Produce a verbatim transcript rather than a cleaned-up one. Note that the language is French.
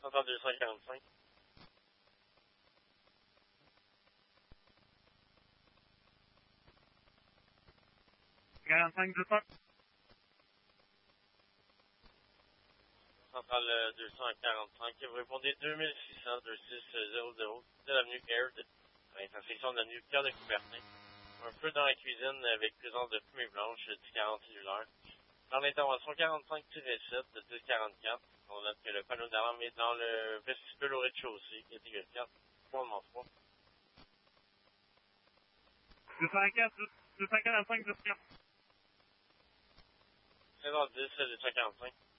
Central deux cent quarante-cinq. quarante-cinq deux cents. Centrale deux cent quarante-cinq, vous répondez deux mille six cents, vingt-six zéro zéro, de l'avenue Aird, à l'intersection de l'avenue Pierre de Coubertin. Un feu dans la cuisine avec présence de fumée blanche, dix quarante cellulaire. Dans l'intervention quarante-cinq sept, dix quarante-quatre, on note que le panneau d'alarme est dans le vestibule au rez-de-chaussée, catégorie quatre, fondement trois. deux cent quatre, deux cent quarante-cinq, deux cent quarante. treize heures dix, deux cent quarante-cinq.